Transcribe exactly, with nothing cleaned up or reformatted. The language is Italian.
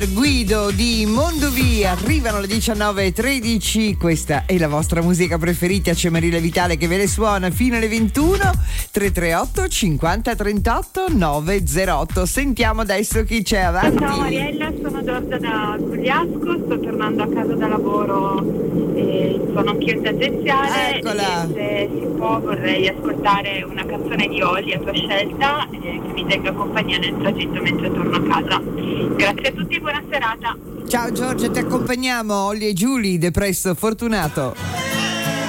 Guido di Mondovì, arrivano le diciannove e tredici, questa è la vostra musica preferita, c'è Maria Vitale che ve le suona fino alle ventuno. Tre tre otto cinquanta trentotto novecentotto. Sentiamo adesso chi c'è, avanti. Ciao Mariella, sono Giorgia da Gugliasco, sto tornando a casa da lavoro e sono anch'io in tangenziale. Eccola. E se si può vorrei ascoltare una canzone di Oli a tua scelta, eh, che mi tenga compagnia nel tragitto mentre torno a casa. Grazie a tutti e buona serata. Ciao Giorgia, ti accompagniamo. Olli e Giulia, Depresso Fortunato.